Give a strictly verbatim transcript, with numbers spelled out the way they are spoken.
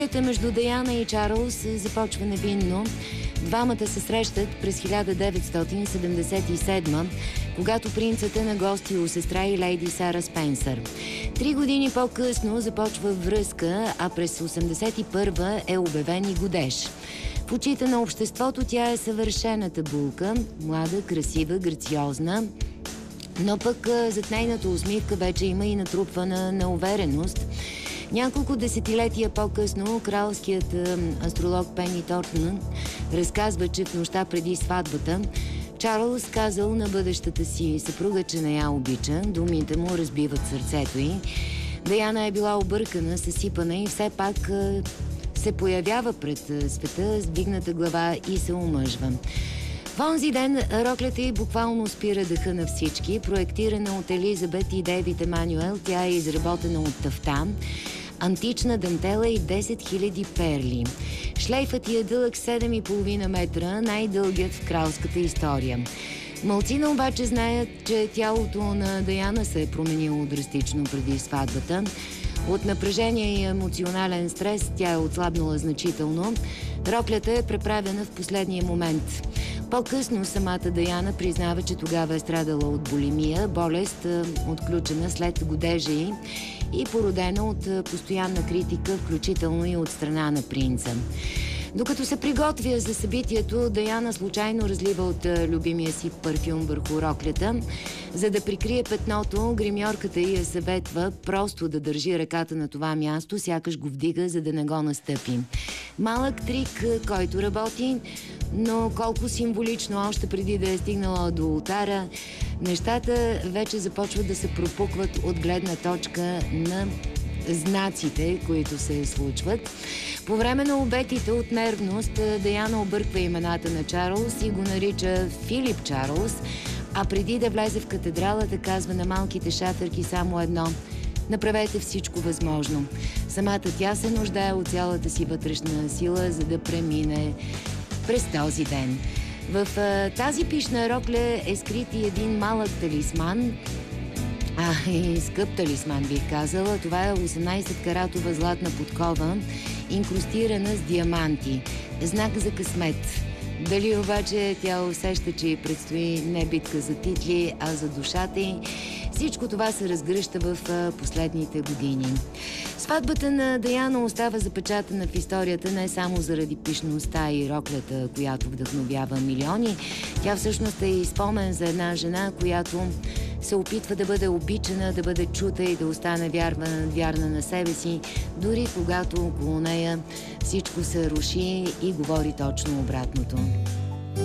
Между Даяна и Чарлз започва невинно. Двамата се срещат през хиляда деветстотин седемдесет и седма, когато принцът е на гости у сестра и лейди Сара Спенсър. Три години по-късно започва връзка, а през осемдесет и първа е обявен и годеж. В очите на обществото тя е съвършената булка, млада, красива, грациозна, но пък зад нейната усмивка вече има и натрупвана неувереност. Няколко десетилетия по-късно кралският астролог Пени Тортън разказва, че в нощта преди сватбата Чарлз казал на бъдещата си съпруга, че не я обича. Думите му разбиват сърцето й. Даяна е била объркана, съсипана и все пак се появява пред света с вдигната глава и се омъжва. В онзи ден роклята й буквално спира дъха на всички. Проектирана от Елизабет и Дейвид Емануел, тя е изработена от тафта, антична дантела и десет хиляди перли. Шлейфът й е дълъг седем и половина метра, най-дългият в кралската история. Малцина обаче знаят, че тялото на Даяна се е променило драстично преди сватбата. От напрежение и емоционален стрес тя е отслабнала значително. Роклята е преправена в последния момент. По-късно самата Даяна признава, че тогава е страдала от булимия, болест, отключена след годежа й и породена от постоянна критика, включително и от страна на принца. Докато се приготвя за събитието, Даяна случайно разлива от любимия си парфюм върху роклята. За да прикрие петното, гримьорката й я съветва просто да държи ръката на това място, сякаш го вдига, за да не го настъпи. Малък трик, който работи, но колко символично, още преди да е стигнала до ултара, нещата вече започват да се пропукват от гледна точка на знаците, които се случват. По време на обетите от нервност, Даяна обърква имената на Чарлз и го нарича Филип Чарлз, а преди да влезе в катедралата казва на малките шаферки само едно: направете всичко възможно. Самата тя се нуждае от цялата си вътрешна сила, за да премине през този ден. В а, тази пишна рокля е скрит и един малък талисман, а и скъп талисман бих казала. Това е осемнайсет-каратова златна подкова, инкрустирана с диаманти. Знак за късмет. Дали обаче тя усеща, че й предстои не битка за титли, а за душата й? Всичко това се разгръща в последните години. Сватбата на Даяна остава запечатана в историята не само заради пишността и роклята, която вдъхновява милиони. Тя всъщност е и спомен за една жена, която се опитва да бъде обичана, да бъде чута и да остане вярна, вярна на себе си, дори когато около нея всичко се руши и говори точно обратното.